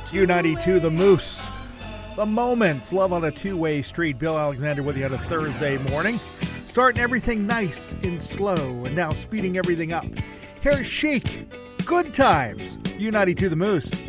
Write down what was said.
U92 The Moose. The Moments. Love on a two-way street. Bill Alexander with you on a Thursday morning. Starting everything nice and slow and now speeding everything up. Here's Chic. Good Times. U92 The Moose.